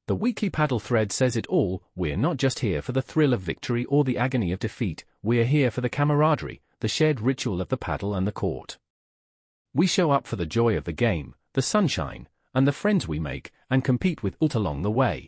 The weekly paddle thread says it all. We're not just here for the thrill of victory or the agony of defeat, we're here for the camaraderie, the shared ritual of the paddle and the court. We show up for the joy of the game, the sunshine, and the friends we make, and compete with along the way.